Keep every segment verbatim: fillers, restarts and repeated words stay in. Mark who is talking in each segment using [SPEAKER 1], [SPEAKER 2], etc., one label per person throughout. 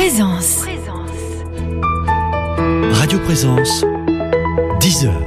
[SPEAKER 1] Présence.
[SPEAKER 2] Radio Présence, dix heures.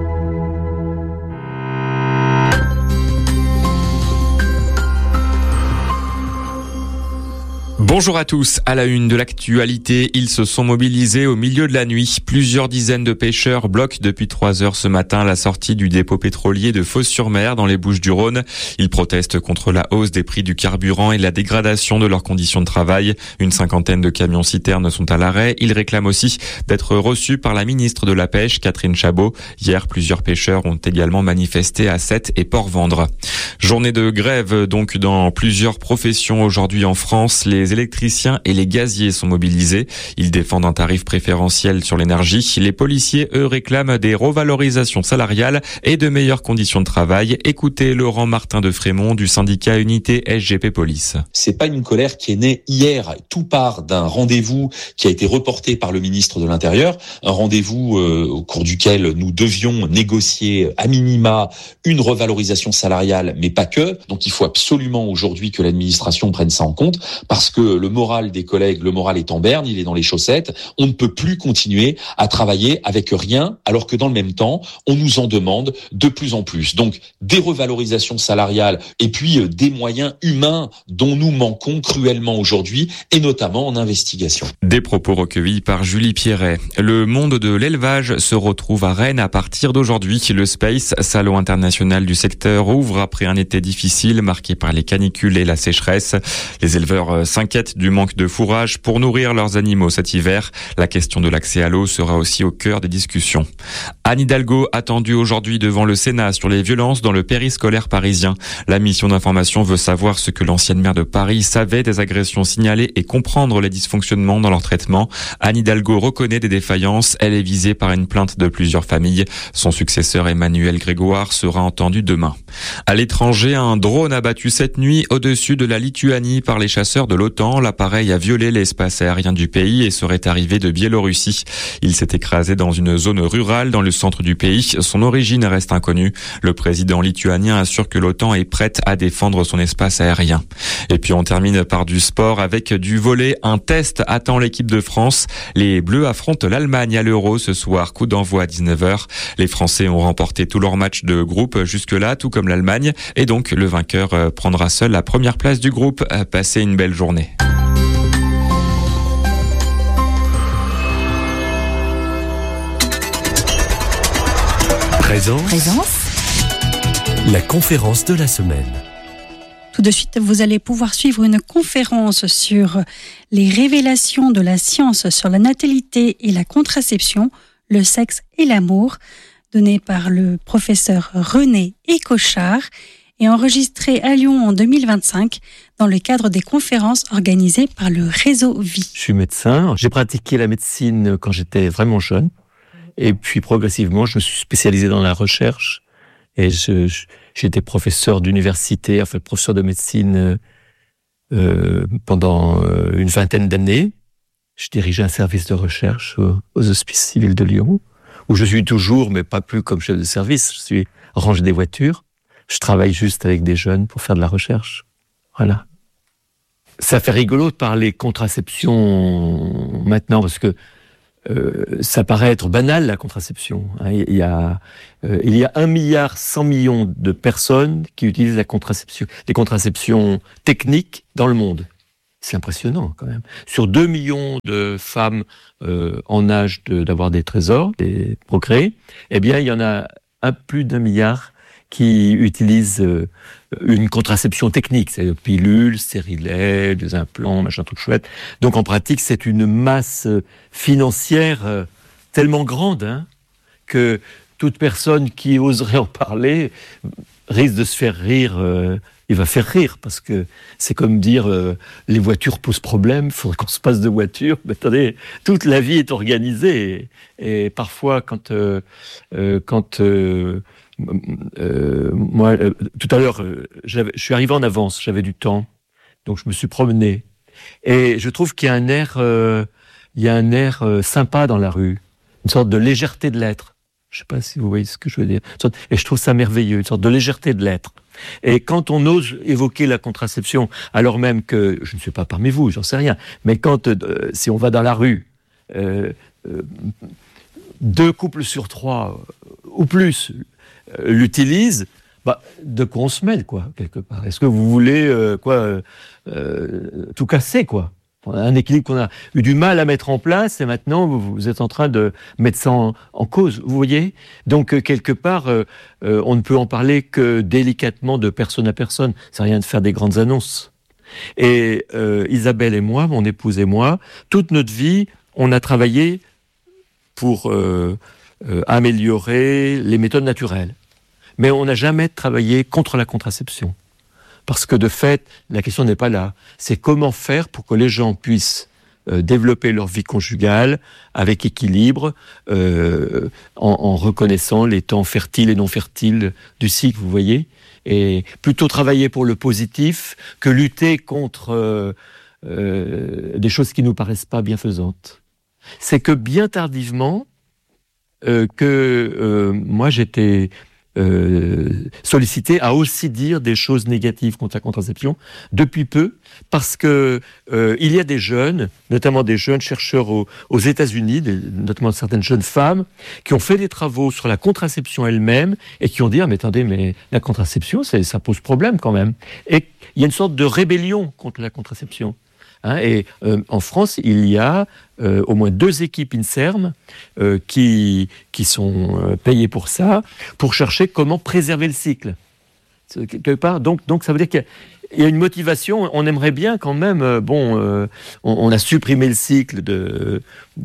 [SPEAKER 3] Bonjour à tous. À la une de l'actualité, ils se sont mobilisés au milieu de la nuit. Plusieurs dizaines de pêcheurs bloquent depuis trois heures ce matin la sortie du dépôt pétrolier de Fos-sur-Mer dans les Bouches-du-Rhône. Ils protestent contre la hausse des prix du carburant et la dégradation de leurs conditions de travail. Une cinquantaine de camions-citernes sont à l'arrêt. Ils réclament aussi d'être reçus par la ministre de la Pêche, Catherine Chabot. Hier, plusieurs pêcheurs ont également manifesté à Sète et Port-Vendre. Journée de grève donc dans plusieurs professions aujourd'hui en France. Les électriciens et les gaziers sont mobilisés. Ils défendent un tarif préférentiel sur l'énergie. Les policiers, eux, réclament des revalorisations salariales et de meilleures conditions de travail. Écoutez Laurent Martin de Frémont du syndicat Unité S G P Police.
[SPEAKER 4] C'est pas une colère qui est née hier. Tout part d'un rendez-vous qui a été reporté par le ministre de l'Intérieur. Un rendez-vous euh, au cours duquel nous devions négocier à minima une revalorisation salariale, mais pas que. Donc il faut absolument aujourd'hui que l'administration prenne ça en compte parce que le moral des collègues, le moral est en berne, il est dans les chaussettes. On ne peut plus continuer à travailler avec rien, alors que dans le même temps, on nous en demande de plus en plus. Donc, des revalorisations salariales et puis euh, des moyens humains dont nous manquons cruellement aujourd'hui, et notamment en investigation.
[SPEAKER 3] Des propos recueillis par Julie Pierret. Le monde de l'élevage se retrouve à Rennes à partir d'aujourd'hui. Le Space, salon international du secteur, ouvre après un été difficile marqué par les canicules et la sécheresse. Les éleveurs s'inquiètent du manque de fourrage pour nourrir leurs animaux cet hiver. La question de l'accès à l'eau sera aussi au cœur des discussions. Anne Hidalgo attendue aujourd'hui devant le Sénat sur les violences dans le périscolaire parisien. La mission d'information veut savoir ce que l'ancienne maire de Paris savait des agressions signalées et comprendre les dysfonctionnements dans leur traitement. Anne Hidalgo reconnaît des défaillances. Elle est visée par une plainte de plusieurs familles. Son successeur Emmanuel Grégoire sera entendu demain. À l'étranger, un drone abattu cette nuit au-dessus de la Lituanie par les chasseurs de l'OTAN. L'appareil a violé l'espace aérien du pays et serait arrivé de Biélorussie. Il s'est écrasé dans une zone rurale dans le centre du pays. Son origine reste inconnue. Le président lituanien assure que l'OTAN est prête à défendre son espace aérien. Et puis on termine par du sport avec du volley. Un test attend l'équipe de France. Les Bleus affrontent l'Allemagne à l'Euro ce soir. Coup d'envoi à dix-neuf heures. Les Français ont remporté tous leurs matchs de groupe jusque-là, tout comme l'Allemagne. Et donc le vainqueur prendra seul la première place du groupe. Passez une belle journée.
[SPEAKER 2] Présence.
[SPEAKER 1] Présence.
[SPEAKER 2] La conférence de la semaine.
[SPEAKER 5] Tout de suite, vous allez pouvoir suivre une conférence sur les révélations de la science sur la natalité et la contraception, le sexe et l'amour, donnée par le professeur René Écochard et enregistrée à Lyon en deux mille vingt-cinq dans le cadre des conférences organisées par le Réseau Vie.
[SPEAKER 6] Je suis médecin, j'ai pratiqué la médecine quand j'étais vraiment jeune. Et puis, progressivement, je me suis spécialisé dans la recherche. Et je, je, j'ai été professeur d'université, enfin, professeur de médecine euh, pendant euh, une vingtaine d'années. Je dirigeais un service de recherche aux, aux Hospices civils de Lyon, où je suis toujours, mais pas plus comme chef de service. Je suis rangé des voitures. Je travaille juste avec des jeunes pour faire de la recherche. Voilà. Ça fait rigolo de parler contraception maintenant, parce que Euh, ça paraît être banal, la contraception. Il y a, euh, il y a un milliard cent millions de personnes qui utilisent la contraception, les contraceptions techniques dans le monde. C'est impressionnant, quand même. Sur deux millions de femmes euh, en âge de, d'avoir des trésors, des procréés, eh bien, il y en a un plus d'un milliard qui utilisent euh, une contraception technique, c'est-à-dire pilules, stérilets, des implants, machin truc chouette. Donc en pratique, c'est une masse financière euh, tellement grande hein, que toute personne qui oserait en parler risque de se faire rire. Euh, il va faire rire parce que c'est comme dire euh, les voitures posent problème, il faudrait qu'on se passe de voiture. Mais attendez, toute la vie est organisée et, et parfois quand euh, euh, quand euh, Euh, moi, euh, tout à l'heure, euh, j'avais, je suis arrivé en avance, j'avais du temps, donc je me suis promené. Et je trouve qu'il y a un air, euh, il y a un air euh, sympa dans la rue, une sorte de légèreté de l'être. Je ne sais pas si vous voyez ce que je veux dire. Et je trouve ça merveilleux, une sorte de légèreté de l'être. Et quand on ose évoquer la contraception, alors même que, je ne suis pas parmi vous, j'en sais rien, mais quand, euh, si on va dans la rue, euh, euh, deux couples sur trois euh, ou plus euh, l'utilisent, bah, de quoi on se mêle, quoi, quelque part. Est-ce que vous voulez euh, quoi, euh, euh, tout casser, quoi? Un équilibre qu'on a eu du mal à mettre en place et maintenant vous, vous êtes en train de mettre ça en, en cause, vous voyez. Donc euh, quelque part, euh, euh, on ne peut en parler que délicatement de personne à personne. C'est rien de faire des grandes annonces. Et euh, Isabelle et moi, mon épouse et moi, toute notre vie, on a travaillé pour euh, euh, améliorer les méthodes naturelles. Mais on n'a jamais travaillé contre la contraception. Parce que de fait, la question n'est pas là. C'est comment faire pour que les gens puissent euh, développer leur vie conjugale avec équilibre, euh, en, en reconnaissant les temps fertiles et non fertiles du cycle, vous voyez. Et plutôt travailler pour le positif que lutter contre euh, euh, des choses qui ne nous paraissent pas bienfaisantes. C'est que bien tardivement, euh, que euh, moi j'étais... Euh, sollicité à aussi dire des choses négatives contre la contraception depuis peu, parce que euh, il y a des jeunes, notamment des jeunes chercheurs aux, aux États-Unis, des, notamment certaines jeunes femmes, qui ont fait des travaux sur la contraception elle-même et qui ont dit ah mais attendez mais la contraception c'est, ça pose problème quand même. Et il y a une sorte de rébellion contre la contraception. Hein, et euh, en France, il y a euh, au moins deux équipes INSERM euh, qui, qui sont euh, payées pour ça, pour chercher comment préserver le cycle. Quelque part, donc, donc ça veut dire qu'il y a, il y a une motivation. On aimerait bien quand même, euh, bon, euh, on, on a supprimé le cycle de,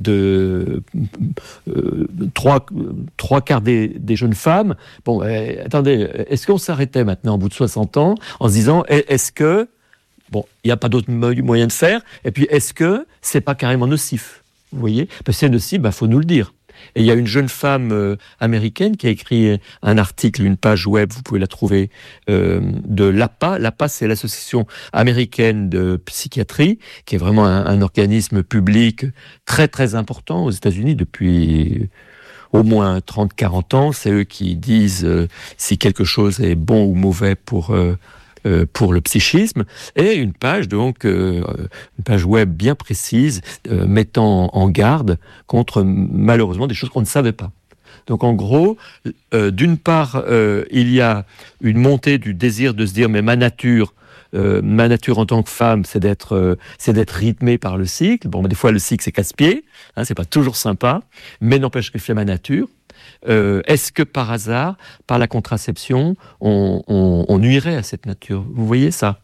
[SPEAKER 6] de euh, trois, trois quarts des, des jeunes femmes. Bon, euh, attendez, est-ce qu'on s'arrêtait maintenant au bout de soixante ans en se disant, est-ce que bon, il n'y a pas d'autre moyen de faire. Et puis, est-ce que c'est pas carrément nocif? Vous voyez? Parce que c'est nocif, bah, faut nous le dire. Et il y a une jeune femme euh, américaine qui a écrit un article, une page web, vous pouvez la trouver, euh, de l'A P A. L'A P A, c'est l'Association américaine de psychiatrie, qui est vraiment un, un organisme public très, très important aux États-Unis depuis au moins trente à quarante ans. C'est eux qui disent euh, si quelque chose est bon ou mauvais pour... Euh, Euh, pour le psychisme, et une page donc euh, une page web bien précise euh, mettant en garde contre malheureusement des choses qu'on ne savait pas. Donc en gros, euh, d'une part, euh, il y a une montée du désir de se dire mais ma nature, euh, ma nature en tant que femme, c'est d'être, euh, c'est d'être rythmée par le cycle. Bon, des fois le cycle c'est casse-pied, hein, c'est pas toujours sympa, mais n'empêche que c'est ma nature. Euh, est-ce que par hasard, par la contraception, on, on, on nuirait à cette nature? Vous voyez ça?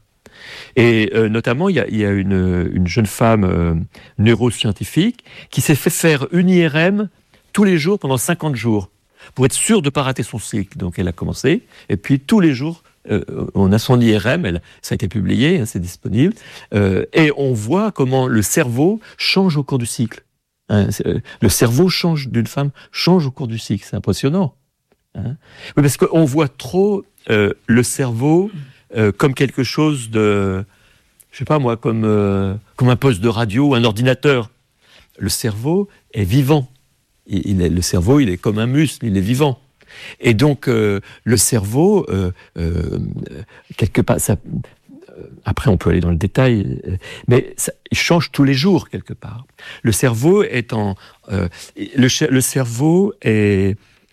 [SPEAKER 6] Et euh, notamment, il y a, y a une, une jeune femme euh, neuroscientifique qui s'est fait faire une I R M tous les jours pendant cinquante jours pour être sûre de ne pas rater son cycle. Donc elle a commencé, et puis tous les jours, euh, on a son I R M, elle, ça a été publié, hein, c'est disponible, euh, et on voit comment le cerveau change au cours du cycle. Hein, le cerveau change d'une femme, change au cours du cycle, c'est impressionnant. Hein, oui, parce qu'on voit trop euh, le cerveau euh, comme quelque chose de, je sais pas moi, comme, euh, comme un poste de radio ou un ordinateur. Le cerveau est vivant. Il, il est, le cerveau, il est comme un muscle, il est vivant. Et donc, euh, le cerveau, euh, euh, quelque part, ça... Après, on peut aller dans le détail, mais ça, il change tous les jours, quelque part. Le cerveau est en... Euh, le, le cerveau est,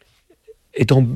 [SPEAKER 6] est en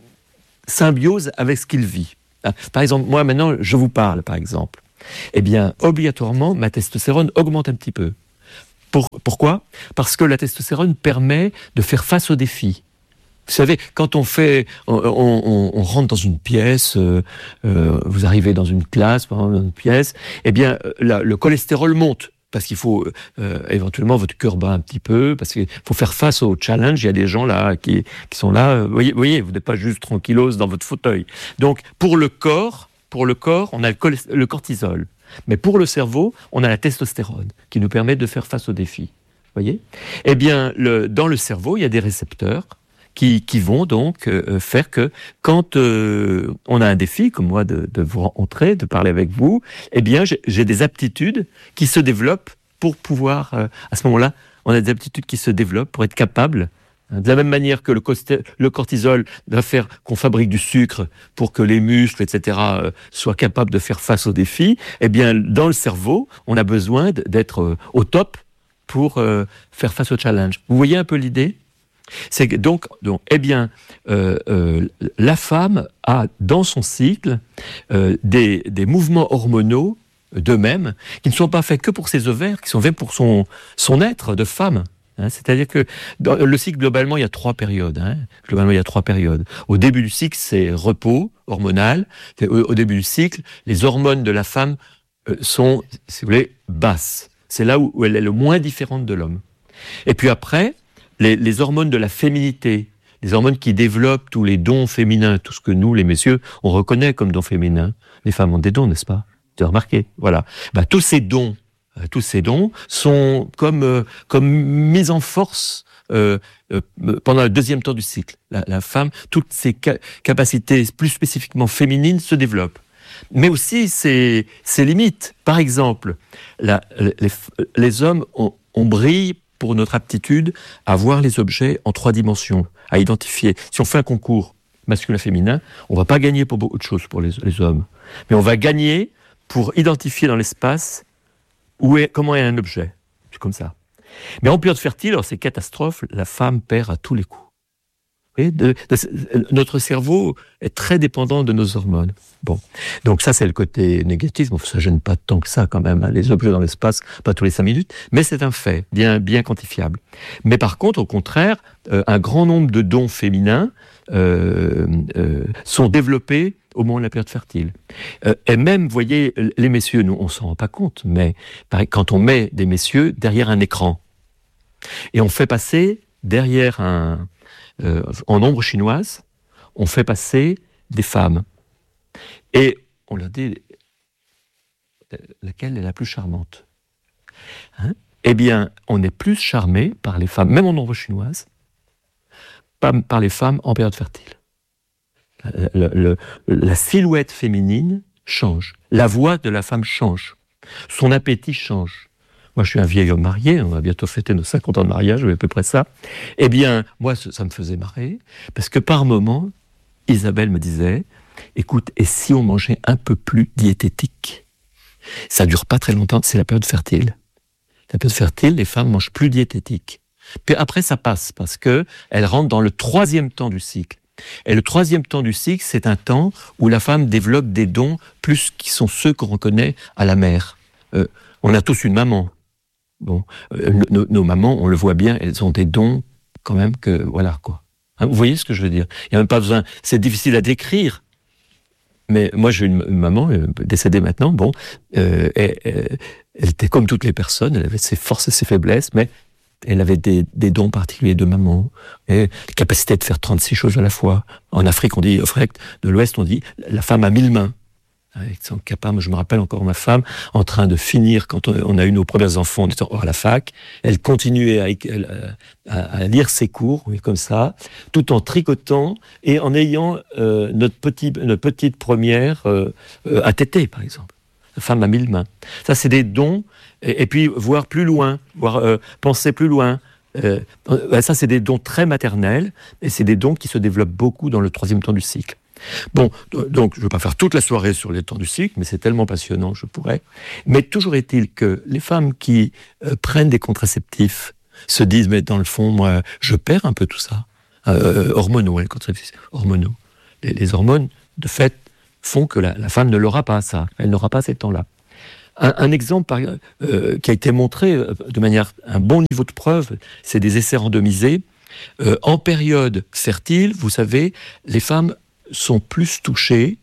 [SPEAKER 6] symbiose avec ce qu'il vit. Par exemple, moi, maintenant, je vous parle, par exemple. Eh bien, obligatoirement, ma testostérone augmente un petit peu. Pour, pourquoi? Parce que la testostérone permet de faire face aux défis. Vous savez, quand on fait, on, on, on rentre dans une pièce, euh, euh, vous arrivez dans une classe, par exemple, dans une pièce, eh bien, la, le cholestérol monte. Parce qu'il faut, euh, éventuellement, votre cœur bat un petit peu, parce qu'il faut faire face au challenge. Il y a des gens là qui, qui sont là. Vous voyez, vous voyez, vous n'êtes pas juste tranquillos dans votre fauteuil. Donc, pour le corps, pour le corps, on a le, cholest- le cortisol. Mais pour le cerveau, on a la testostérone, qui nous permet de faire face aux défis. Vous voyez? Eh bien, le, dans le cerveau, il y a des récepteurs Qui, qui vont donc euh, faire que quand euh, on a un défi, comme moi, de, de vous rencontrer, de parler avec vous, eh bien, j'ai, j'ai des aptitudes qui se développent pour pouvoir, euh, à ce moment-là, on a des aptitudes qui se développent pour être capable De la même manière que le, cost- le cortisol va faire qu'on fabrique du sucre pour que les muscles, et cetera, euh, soient capables de faire face aux défis, eh bien, dans le cerveau, on a besoin d'être euh, au top pour euh, faire face au challenge. Vous voyez un peu l'idée ? C'est que donc, donc, eh bien, euh, euh, la femme a dans son cycle euh, des, des mouvements hormonaux d'eux-mêmes qui ne sont pas faits que pour ses ovaires, qui sont faits pour son, son être de femme. Hein, c'est-à-dire que dans le cycle, globalement, il y a trois périodes. Hein. Globalement, il y a trois périodes. Au début du cycle, c'est repos hormonal. Au, au début du cycle, les hormones de la femme euh, sont, si vous voulez, basses. C'est là où, où elle est le moins différente de l'homme. Et puis après, les, les hormones de la féminité, les hormones qui développent tous les dons féminins, tout ce que nous, les messieurs, on reconnaît comme dons féminins. Les femmes ont des dons, n'est-ce pas ? Tu as remarqué ? Voilà. Ben, tous ces dons Tous ces dons sont comme, euh, comme mis en force euh, euh, pendant le deuxième temps du cycle. La, la femme, toutes ses ca- capacités plus spécifiquement féminines se développent. Mais aussi ses, ses limites. Par exemple, la, les, les hommes, on, on brille pour notre aptitude à voir les objets en trois dimensions, à identifier. Si on fait un concours masculin-féminin, on ne va pas gagner pour beaucoup de choses pour les, les hommes. Mais on va gagner pour identifier dans l'espace où est, comment est un objet. C'est comme ça. Mais en période fertile, alors c'est catastrophe, la femme perd à tous les coups. Vous voyez, de, de, notre cerveau est très dépendant de nos hormones. Bon, donc ça c'est le côté négatif. Bon, ça gêne pas tant que ça quand même. Hein. Les objets dans l'espace, pas tous les cinq minutes, mais c'est un fait, bien, bien quantifiable. Mais par contre, au contraire, euh, un grand nombre de dons féminins euh, euh, sont développés au moment de la période fertile. Euh, et même, vous voyez, les messieurs, nous, on s'en rend pas compte, mais pareil, quand on met des messieurs derrière un écran, et on fait passer derrière un... Euh, en ombre chinoise, on fait passer des femmes. Et on leur dit, laquelle est la plus charmante ? Hein ? Eh bien, on est plus charmé par les femmes, même en ombre chinoise, pas par les femmes en période fertile. Le, le, la silhouette féminine change. La voix de la femme change. Son appétit change. Moi, je suis un vieil homme marié, on va bientôt fêter nos cinquante ans de mariage, à peu près ça. Eh bien, moi, ça me faisait marrer, parce que par moments, Isabelle me disait, écoute, et si on mangeait un peu plus diététique ? Ça dure pas très longtemps, c'est la période fertile. La période fertile, les femmes mangent plus diététique. Puis après, ça passe, parce que elles rentrent dans le troisième temps du cycle. Et le troisième temps du cycle, c'est un temps où la femme développe des dons plus qui sont ceux qu'on reconnaît à la mère. Euh, on a tous une maman. Bon, euh, nos, nos mamans, on le voit bien, elles ont des dons quand même que, voilà, quoi. Hein, vous voyez ce que je veux dire ? Il n'y a même pas besoin, c'est difficile à décrire. Mais moi, j'ai une, une maman, euh, décédée maintenant, bon, euh, elle, elle, elle était comme toutes les personnes, elle avait ses forces et ses faiblesses, mais elle avait des, des dons particuliers de maman, et la capacité de faire trente-six choses à la fois. En Afrique, on dit, en Afrique de l'Ouest, on dit, la femme a mille mains. Avec son capable, je me rappelle encore ma femme en train de finir, quand on a eu nos premiers enfants, on était à la fac, elle continuait à, à, à lire ses cours, oui, comme ça, tout en tricotant et en ayant euh, notre, petit, notre petite première euh, à téter, par exemple. La femme à mille mains. Ça, c'est des dons, et, et puis voir plus loin, voir euh, penser plus loin. Euh, ça, c'est des dons très maternels, et c'est des dons qui se développent beaucoup dans le troisième temps du cycle. Bon, donc je ne veux pas faire toute la soirée sur les temps du cycle, mais c'est tellement passionnant, je pourrais. Mais toujours est-il que les femmes qui euh, prennent des contraceptifs se disent, mais dans le fond, moi, je perds un peu tout ça. Euh, hormonaux, les contraceptifs hormonaux. Les, les hormones, de fait, font que la, la femme ne l'aura pas, ça. Elle n'aura pas ces temps-là. Un, un exemple par, euh, qui a été montré de manière, un bon niveau de preuve, c'est des essais randomisés. Euh, en période fertile, vous savez, les femmes sont plus touchés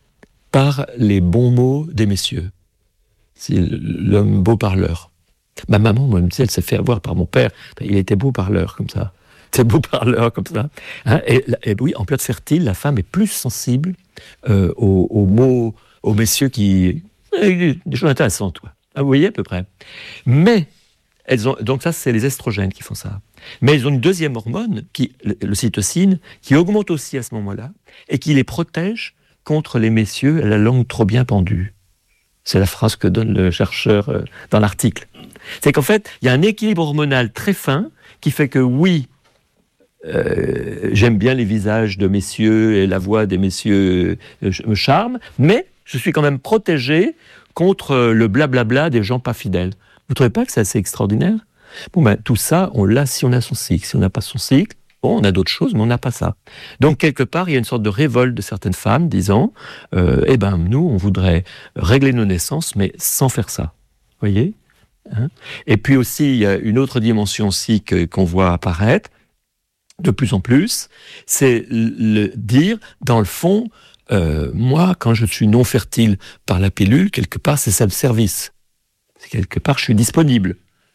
[SPEAKER 6] par les bons mots des messieurs. C'est l'homme beau parleur. Ma maman, moi, elle s'est fait avoir par mon père. Il était beau parleur, comme ça. C'est beau parleur, comme ça. Hein, et, et oui, en période fertile, la femme est plus sensible euh, aux, aux mots, aux messieurs qui... Des choses intéressantes, quoi. Vous voyez, à peu près. Mais, elles ont, donc ça, c'est les estrogènes qui font ça. Mais ils ont une deuxième hormone, qui, l'ocytocine, qui augmente aussi à ce moment-là, et qui les protège contre les messieurs à la langue trop bien pendue. C'est la phrase que donne le chercheur dans l'article. C'est qu'en fait, il y a un équilibre hormonal très fin qui fait que oui, euh, j'aime bien les visages de messieurs et la voix des messieurs euh, me charme, mais je suis quand même protégé contre le blablabla des gens pas fidèles. Vous ne trouvez pas que c'est assez extraordinaire ? Bon, ben, tout ça, on l'a si on a son cycle. Si on n'a pas son cycle, bon, on a d'autres choses, mais on n'a pas ça. Donc, quelque part, il y a une sorte de révolte de certaines femmes disant euh, « Eh ben, nous, on voudrait régler nos naissances, mais sans faire ça. » Vous voyez ? Hein ? Et puis aussi, il y a une autre dimension aussi que, qu'on voit apparaître de plus en plus, c'est le dire, dans le fond, euh, moi, quand je suis non fertile par la pilule, quelque part, c'est self-service. C'est quelque part, je suis disponible.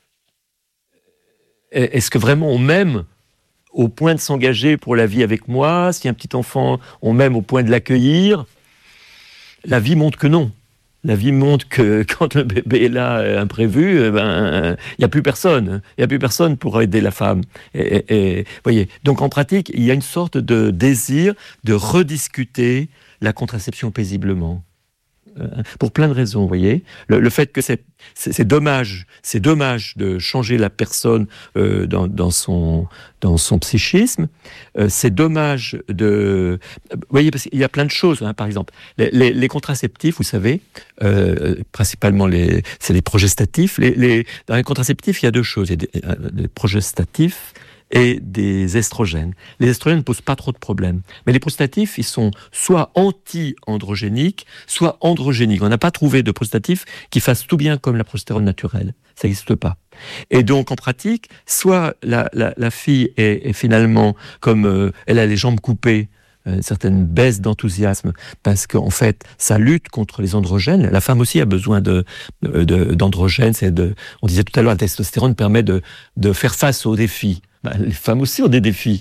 [SPEAKER 6] Est-ce que vraiment on m'aime au point de s'engager pour la vie avec moi? Si un petit enfant, on m'aime au point de l'accueillir? La vie montre que non. La vie montre que quand le bébé est là, imprévu, ben, il n'y a plus personne. Il n'y a plus personne pour aider la femme. Et, et, et, voyez. Donc en pratique, il y a une sorte de désir de rediscuter la contraception paisiblement. Pour plein de raisons, vous voyez. Le, le fait que c'est, c'est, c'est dommage, c'est dommage de changer la personne euh, dans, dans, son, dans son psychisme. Euh, c'est dommage de... Vous voyez, parce qu'il y a plein de choses, hein, par exemple. Les, les, les contraceptifs, vous savez, euh, principalement, les, c'est les progestatifs. Les, les, dans les contraceptifs, il y a deux choses. Il y a des, euh, des progestatifs et des estrogènes. Les estrogènes ne posent pas trop de problèmes. Mais les progestatifs, ils sont soit anti-androgéniques, soit androgéniques. On n'a pas trouvé de progestatif qui fasse tout bien comme la progestérone naturelle. Ça n'existe pas. Et donc, en pratique, soit la, la, la fille est, est finalement comme euh, elle a les jambes coupées, une certaine baisse d'enthousiasme, parce qu'en fait, ça lutte contre les androgènes. La femme aussi a besoin de, de, d'androgènes. C'est de, on disait tout à l'heure, la testostérone permet de, de faire face aux défis. Ben, les femmes aussi ont des défis.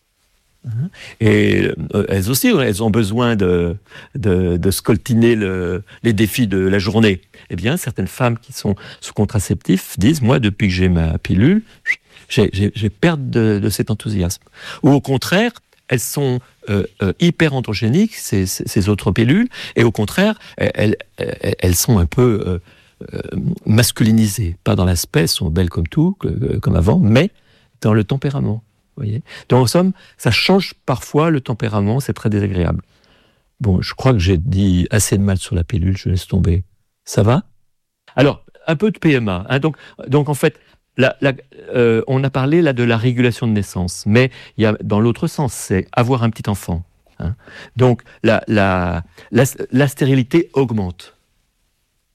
[SPEAKER 6] Et euh, elles aussi, elles ont besoin de, de, de scoltiner le, les défis de la journée. Eh bien, certaines femmes qui sont sous contraceptifs disent, moi, depuis que j'ai ma pilule, j'ai, j'ai, j'ai perdu de, de cet enthousiasme. Ou au contraire, elles sont euh, euh, hyper androgéniques, ces, ces, ces autres pilules, et au contraire, elles, elles, elles sont un peu euh, euh, masculinisées. Pas dans l'aspect, elles sont belles comme tout, que, comme avant, mais dans le tempérament. Voyez. Donc en somme, ça change parfois le tempérament, c'est très désagréable. Bon, je crois que j'ai dit assez de mal sur la pilule, je laisse tomber. Ça va ? Alors, un peu de P M A. Hein, donc, donc en fait, la, la, euh, on a parlé là de la régulation de naissance, mais il y a dans l'autre sens, c'est avoir un petit enfant. Hein. Donc la, la, la, la stérilité augmente. Pourquoi ?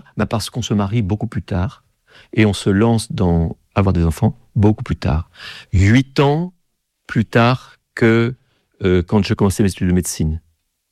[SPEAKER 6] Ben parce qu'on se marie beaucoup plus tard et on se lance dans avoir des enfants beaucoup plus tard. Huit ans plus tard que euh, quand je commençais mes études de médecine.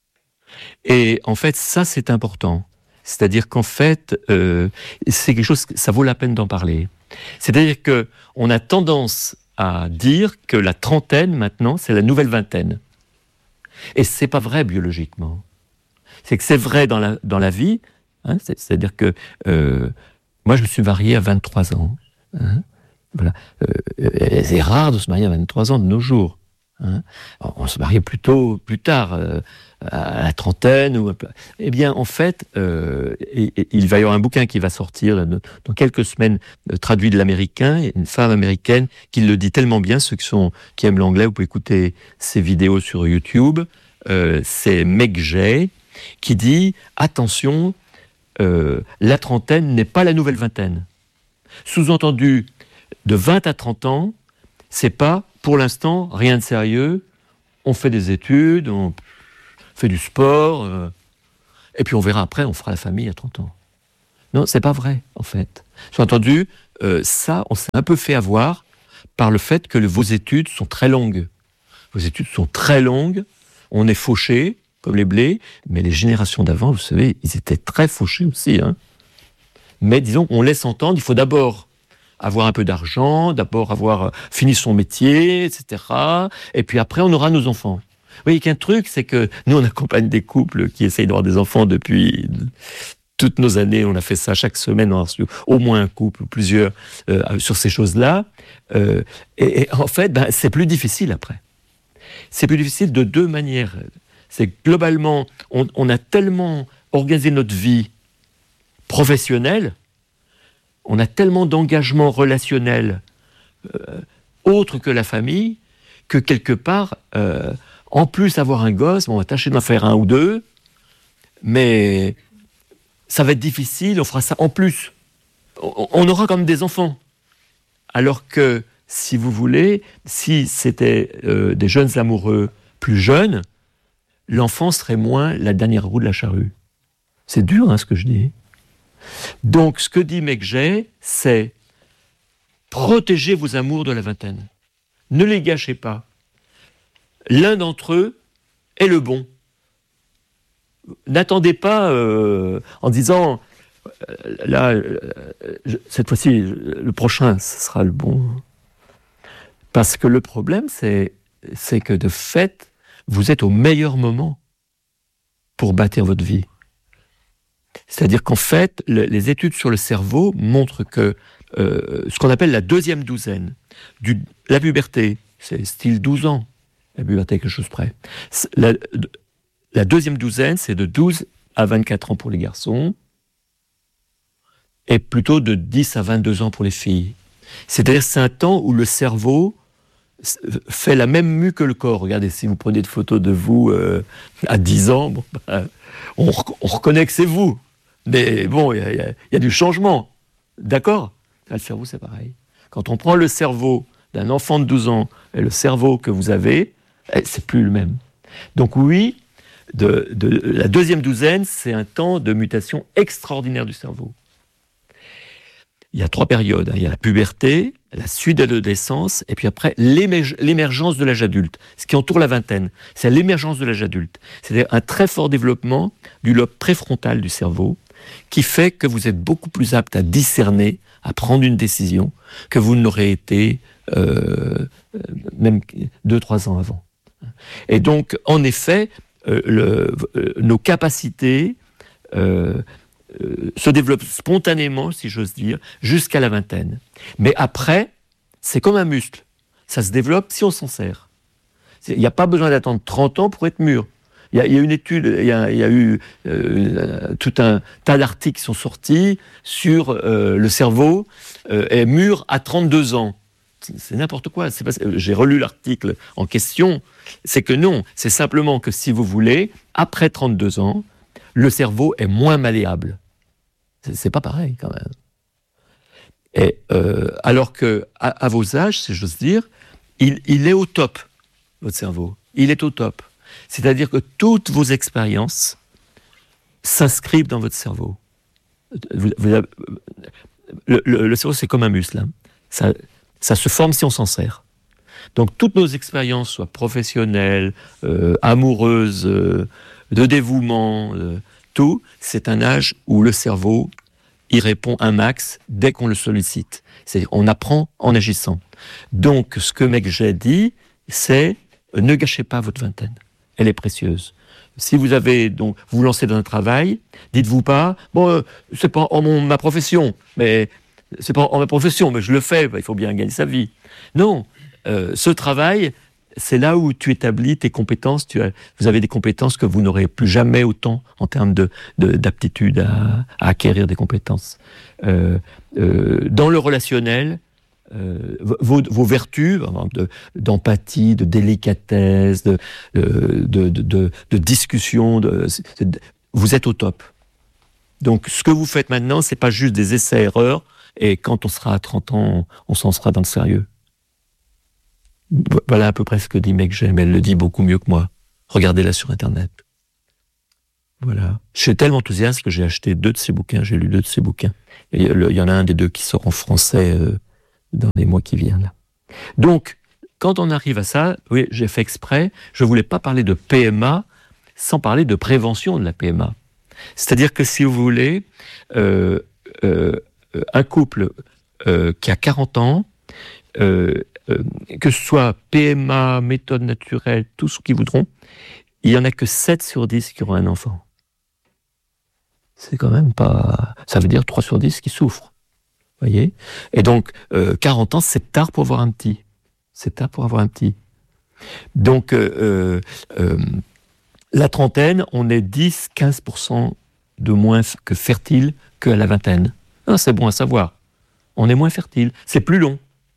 [SPEAKER 6] Et en fait, ça, c'est important. C'est-à-dire qu'en fait, euh, c'est quelque chose, ça vaut la peine d'en parler. C'est-à-dire qu'on a tendance à dire que la trentaine, maintenant, c'est la nouvelle vingtaine. Et c'est pas vrai biologiquement. C'est que c'est vrai dans la, dans la vie. Hein, c'est, c'est-à-dire que euh, moi, je me suis marié à vingt-trois ans. Hein, voilà. Euh, c'est rare de se marier à vingt-trois ans de nos jours. Hein. On se mariait plutôt plus tard, euh, à la trentaine. Ou... Eh bien, en fait, euh, et, et, il va y avoir un bouquin qui va sortir dans quelques semaines, euh, traduit de l'américain, une femme américaine qui le dit tellement bien. Ceux qui, sont, qui aiment l'anglais, vous pouvez écouter ses vidéos sur YouTube. Euh, c'est Meg Jay qui dit « Attention, euh, la trentaine n'est pas la nouvelle vingtaine. » Sous-entendu, de vingt à trente ans, c'est pas, pour l'instant, rien de sérieux. On fait des études, on fait du sport, euh, et puis on verra après, on fera la famille à trente ans. Non, c'est pas vrai, en fait. Sous-entendu, euh, ça, on s'est un peu fait avoir par le fait que le, vos études sont très longues. Vos études sont très longues, on est fauchés, comme les blés, mais les générations d'avant, vous savez, ils étaient très fauchés aussi. Hein. Mais disons qu'on laisse entendre, il faut d'abord avoir un peu d'argent, d'abord avoir fini son métier, et cetera. Et puis après, on aura nos enfants. Vous voyez qu'un truc, c'est que nous, on accompagne des couples qui essayent d'avoir des enfants depuis toutes nos années. On a fait ça chaque semaine, on a reçu au moins un couple ou plusieurs euh, sur ces choses-là. Euh, et, et en fait, ben, c'est plus difficile après. C'est plus difficile de deux manières. C'est que globalement, on, on a tellement organisé notre vie professionnelle, on a tellement d'engagement relationnel euh, autre que la famille, que quelque part, euh, en plus avoir un gosse, bon, on va tâcher d'en faire un ou deux, mais ça va être difficile, on fera ça en plus. On, on aura quand même des enfants. Alors que, si vous voulez, si c'était euh, des jeunes amoureux plus jeunes, l'enfant serait moins la dernière roue de la charrue. C'est dur, hein, ce que je dis. Donc, ce que dit McGey, c'est protégez vos amours de la vingtaine. Ne les gâchez pas. L'un d'entre eux est le bon. N'attendez pas euh, en disant euh, là, euh, je, cette fois-ci, le prochain, ce sera le bon. Parce que le problème, c'est, c'est que de fait, vous êtes au meilleur moment pour bâtir votre vie. C'est-à-dire qu'en fait, le, les études sur le cerveau montrent que euh, ce qu'on appelle la deuxième douzaine, du, la puberté, c'est style douze ans, la puberté quelque chose près. La, la deuxième douzaine, c'est de douze à vingt-quatre ans pour les garçons, et plutôt de dix à vingt-deux ans pour les filles. C'est-à-dire c'est un temps où le cerveau fait la même mue que le corps. Regardez, si vous prenez des photos de vous euh, à dix ans, bon, ben, on, on reconnaît que c'est vous. Mais bon, il y, y, y a du changement. D'accord ? Le cerveau, c'est pareil. Quand on prend le cerveau d'un enfant de douze ans et le cerveau que vous avez, c'est plus le même. Donc oui, de, de, la deuxième douzaine, c'est un temps de mutation extraordinaire du cerveau. Il y a trois périodes. Hein. Il y a la puberté, la suite de l'adolescence, et puis après l'émerg- l'émergence de l'âge adulte. Ce qui entoure la vingtaine, c'est l'émergence de l'âge adulte. C'est-à-dire un très fort développement du lobe préfrontal du cerveau, qui fait que vous êtes beaucoup plus apte à discerner, à prendre une décision, que vous n'aurez été euh, même deux, trois ans avant. Et donc, en effet, euh, le, euh, nos capacités euh, euh, se développent spontanément, si j'ose dire, jusqu'à la vingtaine. Mais après, c'est comme un muscle. Ça se développe si on s'en sert. Il n'y a pas besoin d'attendre trente ans pour être mûr. Il y, il y a une étude, il y a, il y a eu euh, tout un tas d'articles qui sont sortis sur euh, le cerveau euh, est mûr à trente-deux ans. C'est, c'est n'importe quoi. C'est pas, j'ai relu l'article en question. C'est que non, c'est simplement que si vous voulez, après trente-deux ans, le cerveau est moins malléable. C'est, c'est pas pareil quand même. Et, euh, alors que à, à vos âges, si j'ose dire, il, il est au top, votre cerveau. Il est au top. C'est-à-dire que toutes vos expériences s'inscrivent dans votre cerveau. Vous, vous avez, le, le, le cerveau, c'est comme un muscle. Hein. Ça, ça se forme si on s'en sert. Donc, toutes nos expériences, soit professionnelles, euh, amoureuses, euh, de dévouement, euh, tout, c'est un âge où le cerveau, il répond un max dès qu'on le sollicite. C'est, on apprend en agissant. Donc, ce que McGey dit, c'est euh, ne gâchez pas votre vingtaine. Elle est précieuse. Si vous avez donc vous, vous lancez dans un travail, dites-vous pas bon euh, c'est pas en mon, ma profession, mais c'est pas en ma profession, mais je le fais. Bah, il faut bien gagner sa vie. Non, euh, ce travail, c'est là où tu établis tes compétences. Tu as, vous avez des compétences que vous n'aurez plus jamais autant en termes de, de d'aptitude à, à acquérir des compétences. Euh, euh, dans le relationnel. Euh, vos, vos vertus de, d'empathie, de délicatesse, de, de, de, de, de discussion, de, de, vous êtes au top. Donc ce que vous faites maintenant, c'est pas juste des essais-erreurs, et quand on sera à trente ans, on, on s'en sera dans le sérieux. Voilà à peu près ce que dit McGey, mais elle le dit beaucoup mieux que moi. Regardez-la sur Internet. Voilà. Je suis tellement enthousiaste que j'ai acheté deux de ses bouquins, j'ai lu deux de ses bouquins. Et il y en a un des deux qui sort en français euh, dans les mois qui viennent. Là. Donc, quand on arrive à ça, oui, j'ai fait exprès, je ne voulais pas parler de P M A sans parler de prévention de la P M A. C'est-à-dire que si vous voulez, euh, euh, un couple euh, qui a quarante ans, euh, euh, que ce soit P M A, méthode naturelle, tout ce qu'ils voudront, il n'y en a que sept sur dix qui auront un enfant. C'est quand même pas... Ça veut dire trois sur dix qui souffrent. Voyez ? Et donc, euh, quarante ans, c'est tard pour avoir un petit. C'est tard pour avoir un petit. Donc, euh, euh, la trentaine, on est dix à quinze pour cent de moins que fertile qu'à la vingtaine. Ah, c'est bon à savoir. On est moins fertile. C'est plus long.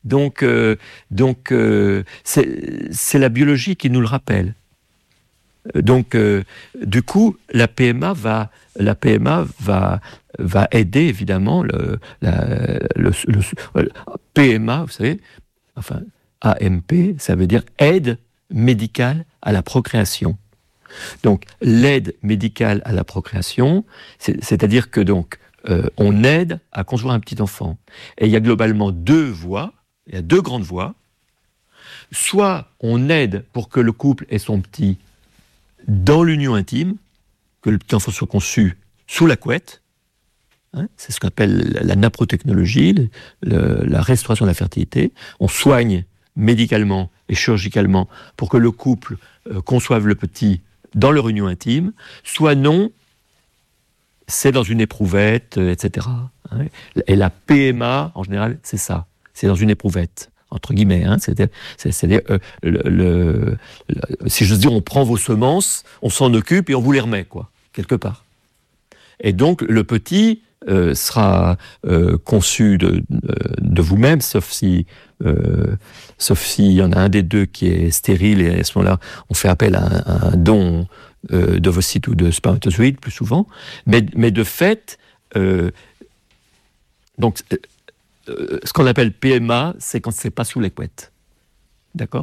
[SPEAKER 6] Donc, euh, donc euh, c'est, c'est la biologie qui nous le rappelle. Donc, euh, du coup, la P M A va, la P M A va, va aider évidemment le, la, le, le, le P M A, vous savez, enfin A M P, ça veut dire aide médicale à la procréation. Donc, l'aide médicale à la procréation, c'est, c'est-à-dire que donc euh, on aide à concevoir un petit enfant. Et il y a globalement deux voies, il y a deux grandes voies. Soit on aide pour que le couple ait son petit dans l'union intime, que le petit enfant soit conçu sous la couette, hein, c'est ce qu'on appelle la naprotechnologie, le, le, la restauration de la fertilité. On soigne médicalement et chirurgicalement pour que le couple euh, conçoive le petit dans leur union intime, soit non, c'est dans une éprouvette, euh, et cetera. Hein. Et la P M A, en général, c'est ça, c'est dans une éprouvette. Entre guillemets, hein, c'est-à-dire, c'est-à-dire euh, le, le, le, si j'ose dire, on prend vos semences, on s'en occupe et on vous les remet, quoi, quelque part. Et donc, le petit euh, sera euh, conçu de, de, de vous-même, sauf si, euh, sauf s'il y en a un des deux qui est stérile, et à ce moment-là, on fait appel à un, à un don euh, d'ovocytes ou de spermatozoïdes, plus souvent. Mais, mais de fait, euh, donc... ce qu'on appelle P M A, c'est quand c'est pas sous les couettes. D'accord ?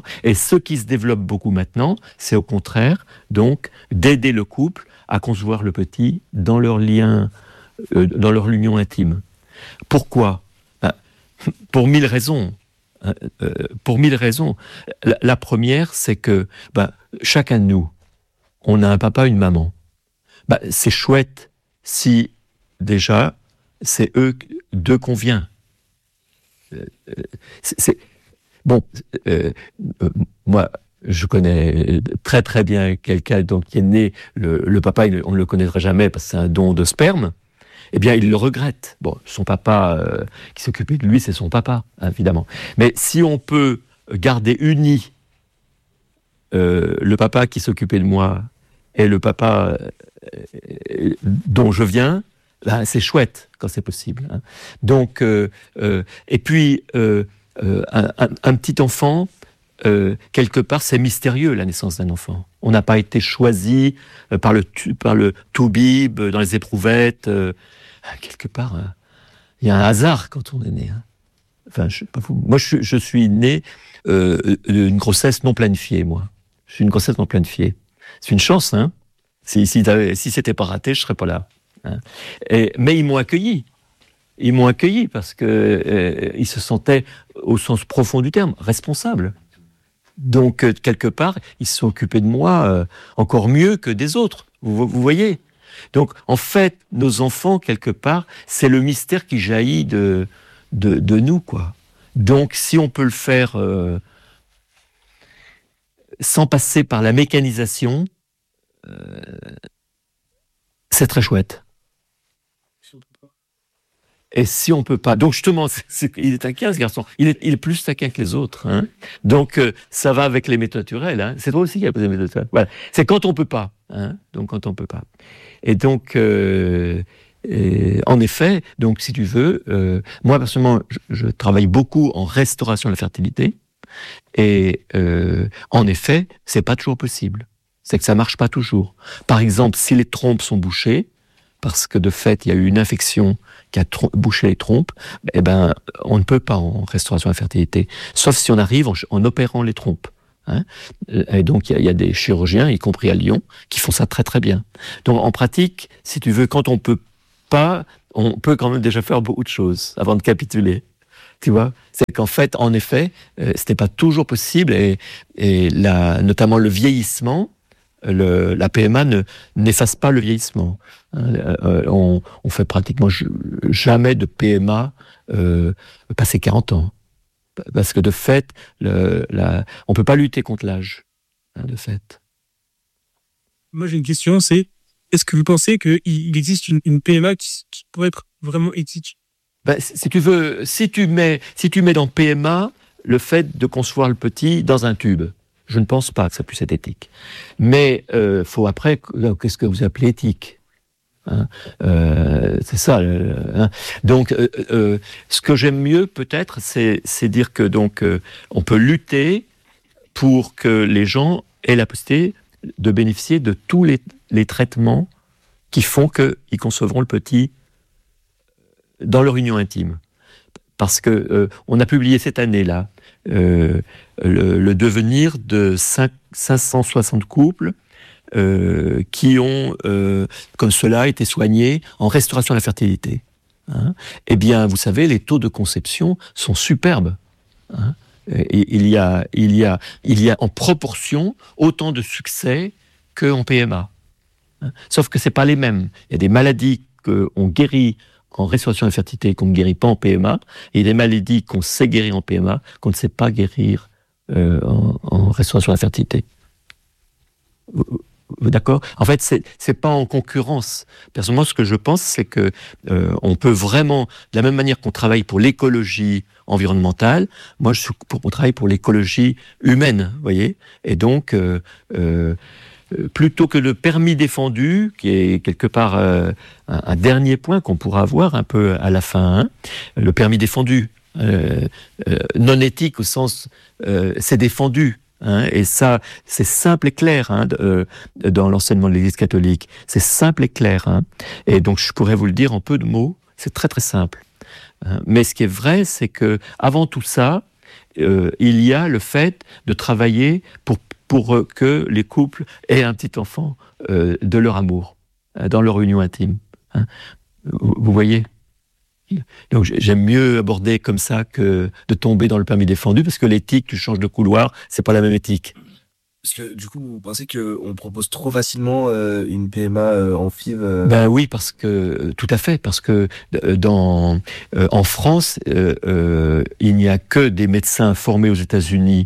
[SPEAKER 6] Et ce qui se développe beaucoup maintenant, c'est au contraire, donc, d'aider le couple à concevoir le petit dans leur lien, euh, dans leur union intime. Pourquoi ? Ben, pour mille raisons. Euh, pour mille raisons. La, la première, c'est que ben, chacun de nous, on a un papa, une maman. Ben, c'est chouette si, déjà, c'est eux d'eux qu'on vient. C'est, c'est, bon, euh, euh, moi, je connais très très bien quelqu'un donc, qui est né, le, le papa, il, on ne le connaîtra jamais parce que c'est un don de sperme, eh bien, il le regrette. Bon, son papa euh, qui s'occupait de lui, c'est son papa, évidemment. Mais si on peut garder uni euh, le papa qui s'occupait de moi et le papa euh, dont je viens, ben, c'est chouette quand c'est possible. Hein. Donc, euh, euh, et puis, euh, euh, un, un, un petit enfant, euh, quelque part, c'est mystérieux, la naissance d'un enfant. On n'a pas été choisi euh, par le par le toubib, euh, dans les éprouvettes. Euh, quelque part, il euh, y a un hasard quand on est né. Hein. Enfin, je sais pas fou. Moi, je, je suis né euh, d'une grossesse non planifiée, moi. Je suis une grossesse non planifiée. C'est une chance, hein. Si, si, si c'était pas raté, je serais pas là. Hein. Et, mais ils m'ont accueilli. Ils m'ont accueilli parce que euh, ils se sentaient, au sens profond du terme, responsables. Donc, euh, quelque part, ils se sont occupés de moi euh, encore mieux que des autres. Vous, vous voyez ? Donc, en fait, nos enfants, quelque part, c'est le mystère qui jaillit de, de, de nous, quoi. Donc, si on peut le faire euh, sans passer par la mécanisation, euh, c'est très chouette. Et si on peut pas, donc justement, c'est, c'est, il est taquin ce garçon, il est, il est plus taquin que les autres. Hein. Donc euh, ça va avec les méthodes naturelles. Hein. C'est toi aussi qui a posé les méthodes naturelles. Voilà, c'est quand on peut pas. Hein. Donc quand on peut pas. Et donc, euh, et, en effet, donc si tu veux, euh, moi personnellement, je, je travaille beaucoup en restauration de la fertilité. Et euh, en effet, c'est pas toujours possible. C'est que ça marche pas toujours. Par exemple, si les trompes sont bouchées, parce que de fait, il y a eu une infection qui a trom- bouché les trompes, eh ben, on ne peut pas en restauration de la fertilité, sauf si on arrive en, en opérant les trompes. Hein. Et donc, il y, y a des chirurgiens, y compris à Lyon, qui font ça très très bien. Donc, en pratique, si tu veux, quand on peut pas, on peut quand même déjà faire beaucoup de choses avant de capituler. Tu vois, c'est qu'en fait, en effet, euh, c'était pas toujours possible, et, et la, notamment le vieillissement. Le, la P M A ne, n'efface pas le vieillissement. Hein, euh, on, on fait pratiquement jamais de P M A euh, passer quarante ans. Parce que de fait, le, la, on ne peut pas lutter contre l'âge. Hein, de fait.
[SPEAKER 1] Moi, j'ai une question, c'est est-ce que vous pensez qu'il existe une, une P M A qui, qui pourrait être vraiment éthique ?
[SPEAKER 6] Ben, si tu veux, si tu mets, si tu mets dans P M A le fait de concevoir le petit dans un tube, je ne pense pas que ça puisse être éthique. Mais euh, faut après, qu'est-ce que vous appelez éthique ? Hein. Euh, c'est ça. Euh, hein. Donc, euh, euh, ce que j'aime mieux peut-être, c'est, c'est dire que donc euh, on peut lutter pour que les gens aient la possibilité de bénéficier de tous les, les traitements qui font qu'ils concevront le petit dans leur union intime. Parce que euh, on a publié cette année-là euh, le, le devenir de cinq cent soixante couples euh, qui ont, euh, comme cela, été soignés en restauration de la fertilité. Hein. Eh bien, vous savez, les taux de conception sont superbes. Hein. Et il y a, il y a, il y a en proportion autant de succès qu'en P M A. Hein. Sauf que c'est pas les mêmes. Il y a des maladies qu'on guérit en restauration de la fertilité et qu'on ne guérit pas en P M A, et des maladies qu'on sait guérir en P M A, qu'on ne sait pas guérir euh, en, en restauration de la fertilité. Vous, vous, d'accord ? En fait, c'est, c'est pas en concurrence. Personnellement, ce que je pense, c'est que euh, on peut vraiment, de la même manière qu'on travaille pour l'écologie environnementale, moi, je suis pour, on travaille pour l'écologie humaine, vous voyez ? Et donc, euh, euh, plutôt que le permis défendu, qui est quelque part euh, un, un dernier point qu'on pourra avoir un peu à la fin, hein, le permis défendu, euh, euh, non éthique au sens, euh, c'est défendu, hein, et ça, c'est simple et clair hein, de, euh, dans l'enseignement de l'Église catholique, c'est simple et clair, hein, et donc je pourrais vous le dire en peu de mots, c'est très très simple. Hein, mais ce qui est vrai, c'est que avant tout ça, euh, il y a le fait de travailler pour pour que les couples aient un petit enfant euh, de leur amour, euh, dans leur union intime. Hein. Vous, vous voyez ? Donc j'aime mieux aborder comme ça que de tomber dans le permis défendu, parce que l'éthique, tu changes de couloir, c'est pas la même éthique.
[SPEAKER 7] Parce que du coup, vous pensez qu'on propose trop facilement euh, une P M A euh, en F I V euh...
[SPEAKER 6] Ben oui, parce que tout à fait, parce que dans euh, en France, euh, euh, il n'y a que des médecins formés aux États-Unis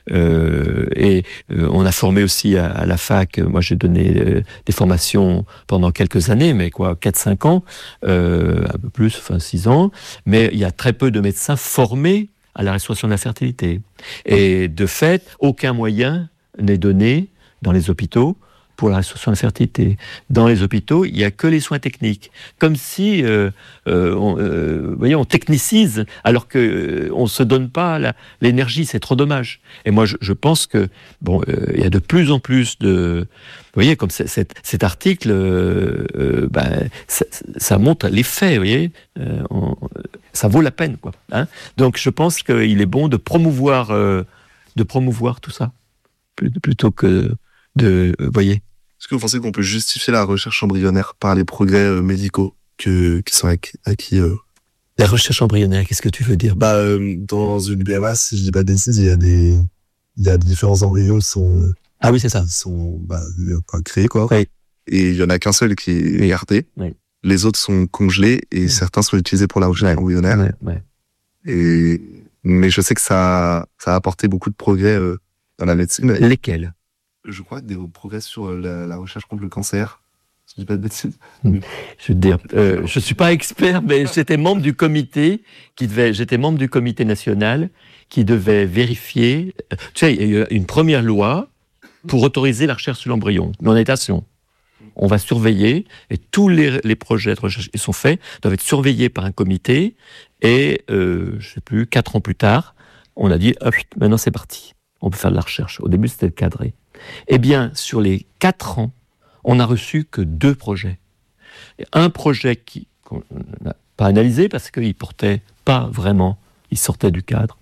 [SPEAKER 6] euh, et euh, on a formé aussi à, à la fac. Moi, j'ai donné euh, des formations pendant quelques années, mais quoi, quatre cinq ans, euh, un peu plus, enfin six ans. Mais il y a très peu de médecins formés à la restauration de la fertilité. Et de fait, aucun moyen n'est donné dans les hôpitaux pour la restauration de la fertilité. Dans les hôpitaux, il n'y a que les soins techniques. Comme si, euh, euh, on, euh, vous voyez, on technicise alors qu'on euh, ne se donne pas la, l'énergie, c'est trop dommage. Et moi, je, je pense que, bon, euh, il y a de plus en plus de... Vous voyez, comme c'est, cet, cet article, euh, euh, ben, ça, ça montre les faits, vous voyez, euh, on, ça vaut la peine, quoi. Hein. Donc, je pense qu'il est bon de promouvoir, euh, de promouvoir tout ça, plutôt que de, vous voyez.
[SPEAKER 7] Est-ce que vous pensez qu'on peut justifier la recherche embryonnaire par les progrès euh, médicaux que, qui sont acquis, acquis euh...
[SPEAKER 6] La recherche embryonnaire, qu'est-ce que tu veux dire?
[SPEAKER 7] Bah, euh, dans une P M A, si je dis pas de bêtises, il y a des, il y a différents embryons qui sont,
[SPEAKER 6] ah oui, c'est ça.
[SPEAKER 7] Qui sont, bah, créés, quoi.
[SPEAKER 6] Oui.
[SPEAKER 7] Et il y en a qu'un seul qui est gardé. Oui. Les autres sont congelés et oui. Certains sont utilisés pour la recherche oui. embryonnaire.
[SPEAKER 6] Oui. Oui.
[SPEAKER 7] Et, mais je sais que ça, ça a apporté beaucoup de progrès, euh, dans la médecine.
[SPEAKER 6] Lesquels?
[SPEAKER 7] Je crois des progrès sur la, la recherche contre le cancer. Si je dis pas de bêtises.
[SPEAKER 6] Mmh. Je veux dire, euh, je suis pas expert, mais j'étais membre du comité qui devait, j'étais membre du comité national qui devait vérifier. Tu sais, il y a eu une première loi pour autoriser la recherche sur l'embryon. Mais on est attention. On va surveiller et tous les, les projets de recherche qui sont faits doivent être surveillés par un comité. Et euh, je sais plus, quatre ans plus tard, on a dit, hop, maintenant c'est parti. On peut faire de la recherche. Au début, c'était cadré. Eh bien, sur les quatre ans, on n'a reçu que deux projets. Et un projet qui, qu'on n'a pas analysé parce qu'il portait pas vraiment, il sortait du cadre.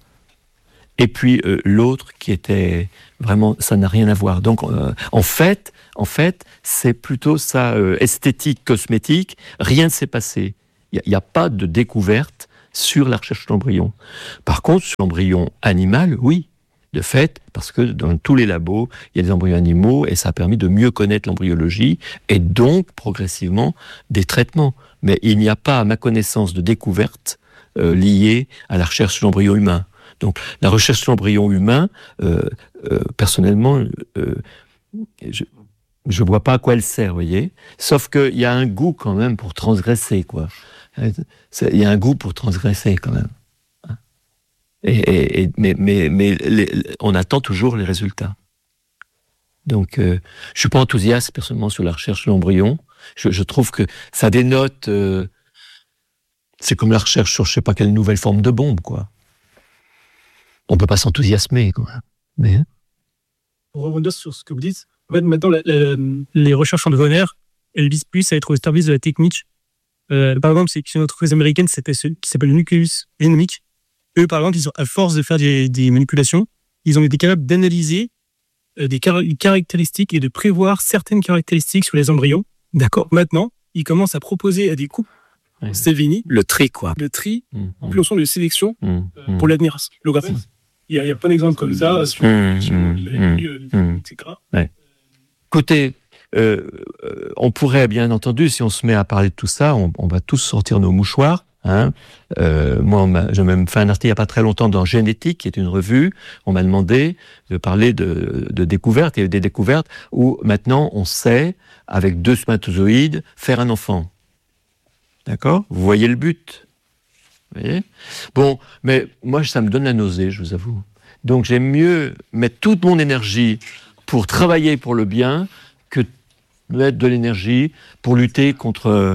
[SPEAKER 6] Et puis euh, l'autre qui était vraiment, ça n'a rien à voir. Donc, euh, en fait, en fait, c'est plutôt ça, euh, esthétique, cosmétique. Rien ne s'est passé. Il n'y a, a pas de découverte sur la recherche de l'embryon. Par contre, sur l'embryon animal, oui. De fait, parce que dans tous les labos, il y a des embryons animaux et ça a permis de mieux connaître l'embryologie et donc, progressivement, des traitements. Mais il n'y a pas, à ma connaissance, de découverte euh, liée à la recherche sur l'embryon humain. Donc, la recherche sur l'embryon humain, euh, euh, personnellement, euh, je ne vois pas à quoi elle sert, vous voyez. Sauf qu'il y a un goût quand même pour transgresser, quoi. Il y a un goût pour transgresser, quand même. Et, et, et, mais mais, mais les, on attend toujours les résultats. Donc, euh, je suis pas enthousiaste personnellement sur la recherche de l'embryon. Je, je trouve que ça dénote... Euh, c'est comme la recherche sur je sais pas quelle nouvelle forme de bombe, quoi. On peut pas s'enthousiasmer, quoi. Mais...
[SPEAKER 1] Pour rebondir sur ce que vous dites, en fait, maintenant, la, la, les recherches en embryonnaires, elles visent plus à être au service de la technique. Euh, par exemple, c'est une entreprise américaine qui s'appelle Nucleus Genomics. Eux, par exemple, ils ont, à force de faire des, des manipulations, ils ont été capables d'analyser euh, des car- caractéristiques et de prévoir certaines caractéristiques sur les embryons. D'accord. Maintenant, ils commencent à proposer à des couples
[SPEAKER 6] Oui.
[SPEAKER 1] Savini
[SPEAKER 6] Le tri, quoi.
[SPEAKER 1] le tri
[SPEAKER 6] Mmh,
[SPEAKER 1] en plus de sélection
[SPEAKER 6] mmh,
[SPEAKER 1] euh, pour l'avenir holographique. Il y a, il y a pas d'exemple comme ça sur,
[SPEAKER 6] Mmh,
[SPEAKER 1] sur
[SPEAKER 6] mmh,
[SPEAKER 1] la vie,
[SPEAKER 6] mmh,
[SPEAKER 1] euh, et cetera.
[SPEAKER 6] Ouais. Écoutez, euh, euh, on pourrait, bien entendu, si on se met à parler de tout ça, on, on va tous sortir nos mouchoirs. Hein. Euh, moi, on m'a, j'ai même fait un article il n'y a pas très longtemps dans Génétique, qui est une revue. On m'a demandé de parler de, de découvertes. Il y a eu des découvertes où maintenant on sait, avec deux spermatozoïdes, faire un enfant. D'accord ? Vous voyez le but ? Vous voyez ? Bon, mais moi, ça me donne la nausée, je vous avoue. Donc, j'aime mieux mettre toute mon énergie pour travailler pour le bien que mettre de l'énergie pour lutter contre...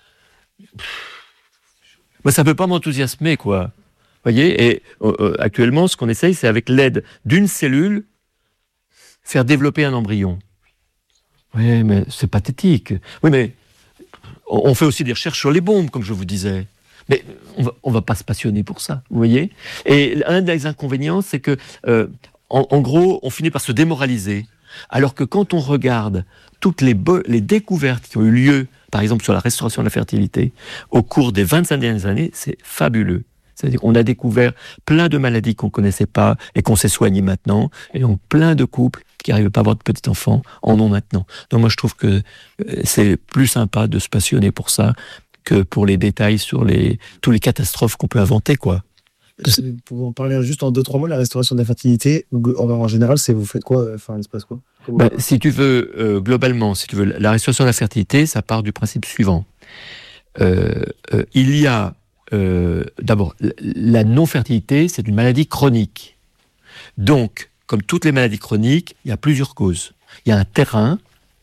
[SPEAKER 6] Moi, ça ne peut pas m'enthousiasmer, quoi. Vous voyez ? Et euh, actuellement, ce qu'on essaye, c'est avec l'aide d'une cellule, faire développer un embryon. Oui, mais c'est pathétique. Oui, mais on fait aussi des recherches sur les bombes, comme je vous disais. Mais on va, on va pas se passionner pour ça, vous voyez ? Et un des inconvénients, c'est que, euh, en, en gros, on finit par se démoraliser. Alors que quand on regarde toutes les, bo- les découvertes qui ont eu lieu, par exemple sur la restauration de la fertilité, au cours des vingt-cinq dernières années, c'est fabuleux. C'est-à-dire qu'on a découvert plein de maladies qu'on ne connaissait pas et qu'on sait soigner maintenant, et donc plein de couples qui n'arrivaient pas à avoir de petits-enfants en ont maintenant. Donc moi je trouve que c'est plus sympa de se passionner pour ça que pour les détails sur les, toutes les catastrophes qu'on peut inventer, quoi.
[SPEAKER 8] Pour en parler juste en deux, trois mots, la restauration de la fertilité, en, en général, c'est vous faites quoi ? Enfin, il se passe quoi ?
[SPEAKER 6] Ben, si tu veux, euh, globalement, si tu veux, la restauration de la fertilité, ça part du principe suivant. Euh, euh, il y a, euh, d'abord, la non-fertilité, c'est une maladie chronique. Donc, comme toutes les maladies chroniques, il y a plusieurs causes. Il y a un terrain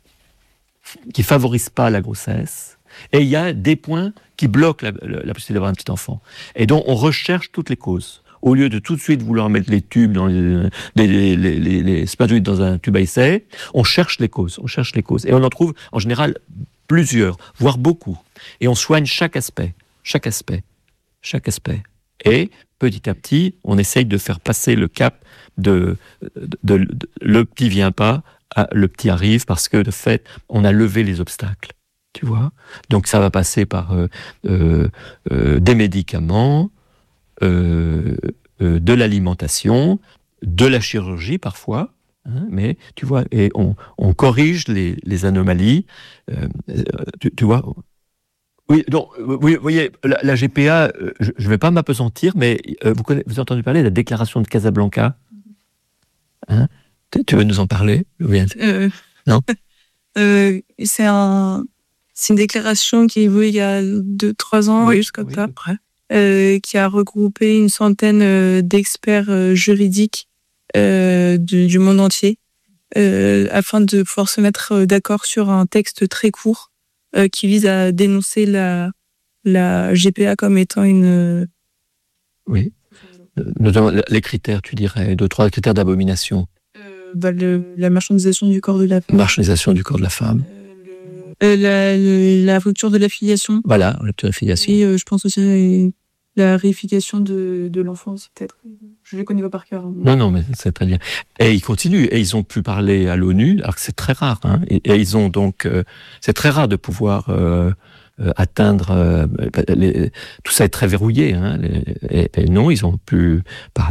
[SPEAKER 6] qui favorise pas la grossesse, et il y a des points qui bloquent la, la, la possibilité d'avoir un petit enfant. Et donc, on recherche toutes les causes. Au lieu de tout de suite vouloir mettre les tubes dans les, les, les, les, les, les spermatozoïdes dans un tube à essai, on cherche les causes, on cherche les causes. Et on en trouve, en général, plusieurs, voire beaucoup. Et on soigne chaque aspect, chaque aspect, chaque aspect. Et, petit à petit, on essaye de faire passer le cap de, de, de, de le petit vient pas, à, le petit arrive, parce que, de fait, on a levé les obstacles. Tu vois ? Donc ça va passer par euh, euh, euh, des médicaments, euh, euh, de l'alimentation, de la chirurgie parfois, hein, mais tu vois, et on, on corrige les, les anomalies. Euh, tu, tu vois ? Oui, donc, vous voyez, la, la G P A, je ne vais pas m'appesantir, mais euh, vous, connaissez, vous avez entendu parler de la déclaration de Casablanca ? Hein ? tu, tu veux nous en parler ?
[SPEAKER 9] euh,
[SPEAKER 6] Non ?
[SPEAKER 9] euh, C'est un... C'est une déclaration qui est vue il y a deux, trois ans, oui, juste comme oui, ça, après, euh, qui a regroupé une centaine euh, d'experts euh, juridiques euh, du, du monde entier, euh, afin de pouvoir se mettre euh, d'accord sur un texte très court euh, qui vise à dénoncer la, la G P A comme étant une... Euh...
[SPEAKER 6] Oui, notamment les critères, tu dirais, deux, trois critères d'abomination.
[SPEAKER 9] Euh, bah, le, la marchandisation du corps de la femme.
[SPEAKER 6] Marchandisation du corps de la femme.
[SPEAKER 9] Euh, Euh, la, la rupture de l'affiliation.
[SPEAKER 6] Voilà, rupture de l'affiliation.
[SPEAKER 9] Et euh, je pense aussi à la réification de, de l'enfant aussi, peut-être. Je ne les connais pas par cœur. Hein.
[SPEAKER 6] Non, non, mais c'est très bien. Et ils continuent. Et ils ont pu parler à l'ONU, alors que c'est très rare. Hein. Et, et ils ont donc... Euh, c'est très rare de pouvoir euh, euh, atteindre... Euh, les, tout ça est très verrouillé. Hein. Les, et, et non, ils ont pu parler.